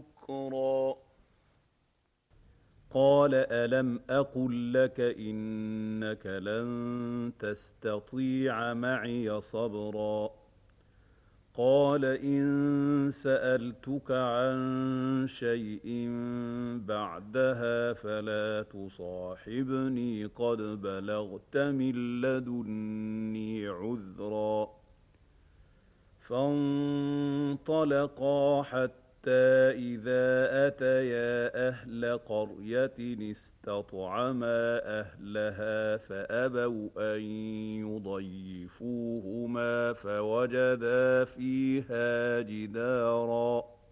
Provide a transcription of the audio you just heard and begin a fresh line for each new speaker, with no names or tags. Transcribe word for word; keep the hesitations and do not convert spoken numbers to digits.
نكرا قال ألم أقل لك إنك لن تستطيع معي صبرا قال إن سألتك عن شيء بعدها فلا تصاحبني قد بلغت من لدني عذرا فانطلقا حتى إذا أتيا أهل قرية استطعما أهلها فأبوا أن يضيفوهما فوجدا فيها جدارا